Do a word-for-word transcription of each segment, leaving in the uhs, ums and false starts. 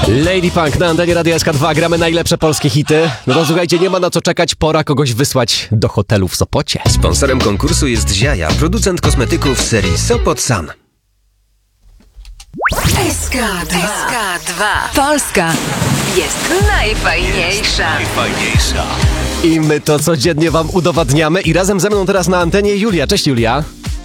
Lady Punk na antenie Radia S K dwa. Gramy najlepsze polskie hity. No to słuchajcie, nie ma na co czekać. Pora kogoś wysłać do hotelu w Sopocie. Sponsorem konkursu jest Ziaja, producent kosmetyków serii Sopot San. S K dwa. Polska jest najfajniejsza. Najfajniejsza. I my to codziennie wam udowadniamy. I razem ze mną teraz na antenie Julia. Cześć, Julia.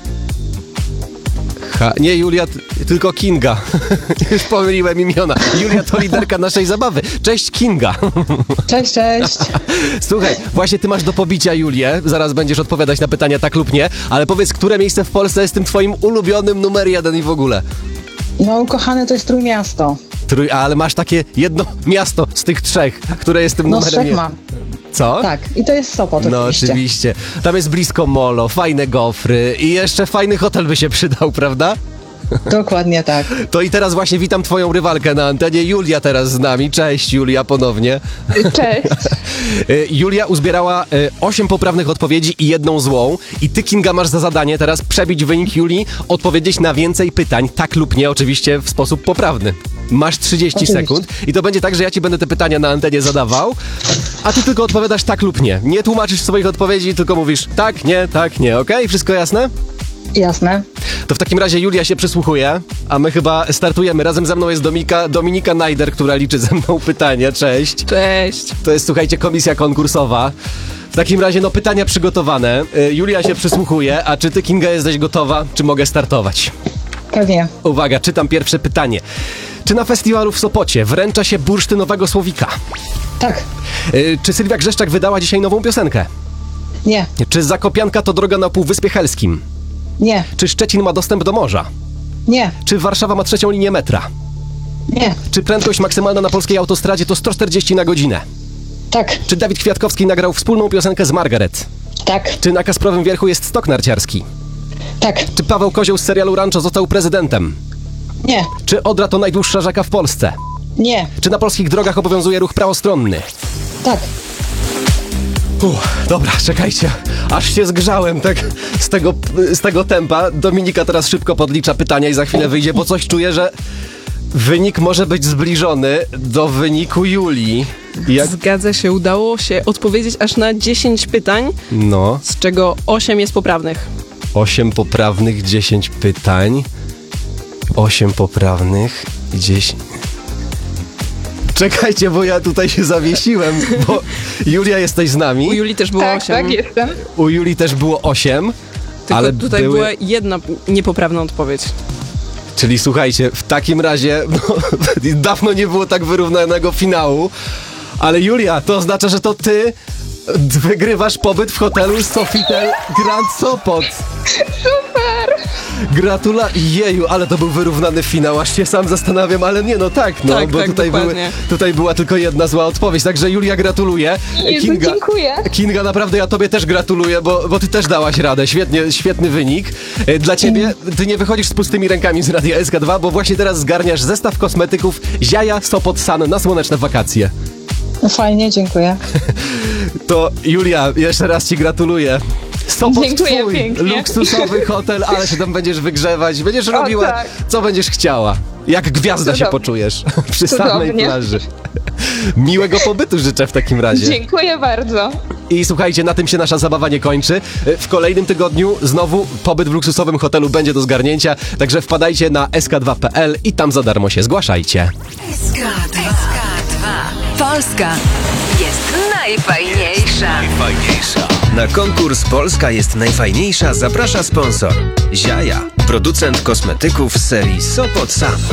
Ha, nie Julia, t- tylko Kinga. Już pomyliłem imiona. Julia to liderka naszej zabawy. Cześć, Kinga. Cześć, cześć. Słuchaj, właśnie ty masz do pobicia Julię. Zaraz będziesz odpowiadać na pytania tak lub nie. Ale powiedz, które miejsce w Polsce jest tym twoim ulubionym numer jeden i w ogóle? No, ukochane to jest Trójmiasto. Trój, ale masz takie jedno miasto z tych trzech, które jest tym No, z numerem trzech mam. Co? Tak, i to jest Sopot No oczywiście. oczywiście. Tam jest blisko molo, fajne gofry i jeszcze fajny hotel by się przydał, prawda? Dokładnie tak. To i teraz właśnie witam twoją rywalkę na antenie. Julia teraz z nami. Cześć, Julia, ponownie. Cześć. Julia uzbierała osiem poprawnych odpowiedzi i jedną złą. I ty, Kinga, masz za zadanie teraz przebić wynik Julii, odpowiedzieć na więcej pytań, tak lub nie, oczywiście w sposób poprawny. Masz trzydzieści Oczywiście. sekund i to będzie tak, że ja ci będę te pytania na antenie zadawał, a ty tylko odpowiadasz tak lub nie. Nie tłumaczysz swoich odpowiedzi, tylko mówisz tak, nie, tak, nie, okej? Wszystko jasne? Jasne. To w takim razie Julia się przysłuchuje, a my chyba startujemy. Razem ze mną jest Dominika, Dominika Najder, która liczy ze mną pytania. Cześć. Cześć. To jest, słuchajcie, komisja konkursowa. W takim razie, no, pytania przygotowane. Y, Julia się przysłuchuje, a czy ty, Kinga, jesteś gotowa? Czy mogę startować? Pewnie. Uwaga, czytam pierwsze pytanie. Czy na festiwalu w Sopocie wręcza się bursztynowego słowika? Tak. Y, czy Sylwia Grzeszczak wydała dzisiaj nową piosenkę? Nie. Czy Zakopianka to droga na Półwyspie Helskim? Nie. Czy Szczecin ma dostęp do morza? Nie. Czy Warszawa ma trzecią linię metra? Nie. Czy prędkość maksymalna na polskiej autostradzie to sto czterdzieści na godzinę? Tak. Czy Dawid Kwiatkowski nagrał wspólną piosenkę z Margaret? Tak. Czy na Kasprowym Wierchu jest stok narciarski? Tak. Czy Paweł Kozioł z serialu Rancho został prezydentem? Nie. Czy Odra to najdłuższa rzeka w Polsce? Nie. Czy na polskich drogach obowiązuje ruch prawostronny? Tak. Uff, dobra, czekajcie, aż się zgrzałem tak z tego, z tego tempa. Dominika teraz szybko podlicza pytania i za chwilę wyjdzie, bo coś czuję, że wynik może być zbliżony do wyniku Julii. Jak... Zgadza się, udało się odpowiedzieć aż na dziesięć pytań, No, z czego osiem jest poprawnych. osiem poprawnych, dziesięć pytań. osiem poprawnych, dziesięć... Czekajcie, bo ja tutaj się zawiesiłem, bo Julia, jesteś z nami. U Julii też było Tak, osiem. tak, jestem. U Julii też było osiem, Tylko ale tutaj były... była jedna niepoprawna odpowiedź. Czyli słuchajcie, w takim razie no, dawno nie było tak wyrównanego finału, ale Julia, to oznacza, że to ty wygrywasz pobyt w hotelu Sofitel Grand Sopot. Super. Gratula... Jeju, ale to był wyrównany finał, aż się sam zastanawiam, ale nie, no tak, no, Tak, bo tak, tutaj, były, dokładnie. tutaj była tylko jedna zła odpowiedź, także Julia, gratuluję. Jezu, dziękuję. Kinga, naprawdę ja tobie też gratuluję, bo, bo ty też dałaś radę, świetnie, świetny wynik. E, Dla ciebie, ty nie wychodzisz z pustymi rękami z Radia S K dwa, bo właśnie teraz zgarniasz zestaw kosmetyków Ziaja Sopot San na słoneczne wakacje. No fajnie, dziękuję. To Julia, jeszcze raz ci gratuluję. Sopot Dziękuję twój, pięknie. luksusowy hotel, ale się tam będziesz wygrzewać, będziesz O, robiła, tak. co będziesz chciała. Jak gwiazda się Cudownie. poczujesz przy samej Cudownie. plaży. Miłego pobytu życzę w takim razie. Dziękuję bardzo. I słuchajcie, na tym się nasza zabawa nie kończy. W kolejnym tygodniu znowu pobyt w luksusowym hotelu będzie do zgarnięcia, także wpadajcie na s k dwa kropka p l i tam za darmo się zgłaszajcie. S K dwa. Polska jest najfajniejsza. Najfajniejsza. Na konkurs Polska jest najfajniejsza zaprasza sponsor Ziaja, producent kosmetyków serii Sopot San.